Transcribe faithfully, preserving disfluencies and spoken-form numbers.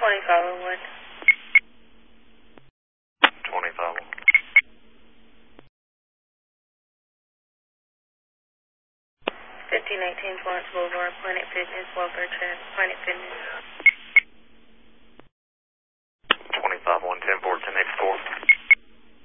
twenty-five oh one. twenty-five. fifteen eighteen Florence Boulevard, Planet Fitness, Welfare Check, Planet Fitness.